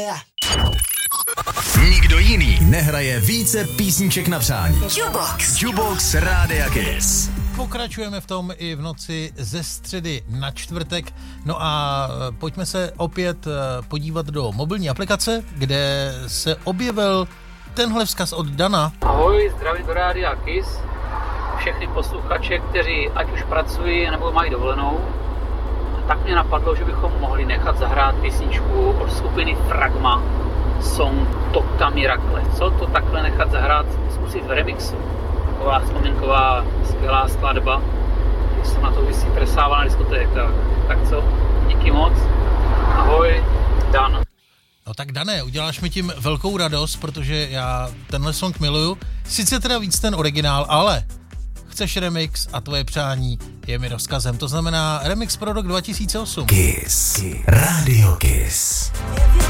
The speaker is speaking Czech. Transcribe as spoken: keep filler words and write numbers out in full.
Nikdo jiný nehraje více písniček na přání. Jukebox. Jukebox Rádia Kiss. Pokračujeme v tom i v noci ze středy na čtvrtek. No a pojďme se opět podívat do mobilní aplikace, kde se objevil tenhle vzkaz od Dana. Ahoj, zdravím do Rádia Kiss. Všechny posluchače, kteří ať už pracují nebo mají dovolenou, tak mě napadlo, že bychom mohli nechat zahrát písničku od skupiny Fragma, song Tocca Miracle. Co to takhle nechat zahrát, zkusit v remixu. Taková vzpomínková skvělá skladba, když jsem na to vysí presával na diskotékách. Tak co, díky moc. Ahoj, Dan. No tak Dané, uděláš mi tím velkou radost, protože já tenhle song miluju. Sice teda víc ten originál, ale chceš remix a tvoje přání je mi rozkazem. To znamená remix pro rok dva tisíce osm. Kiss. Rádio Kiss.